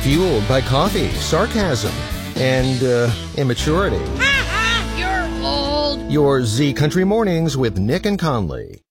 fueled by coffee, sarcasm, and immaturity. You're old. Your Z Country Mornings with Nick and Conley.